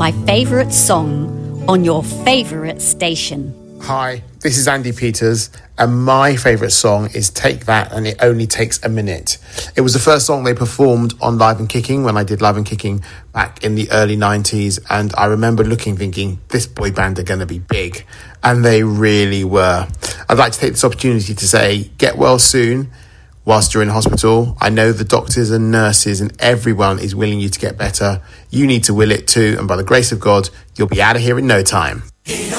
my favourite song on your favourite station. Hi, this is Andy Peters, and my favourite song is Take That, and It Only Takes a Minute. It was the first song they performed on Live and Kicking when I did Live and Kicking back in the early 90s, and I remember thinking, this boy band are going to be big, and they really were. I'd like to take this opportunity to say, get well soon whilst you're in hospital. I know the doctors and nurses and everyone is willing you to get better. You need to will it too, and by the grace of God, you'll be out of here in no time.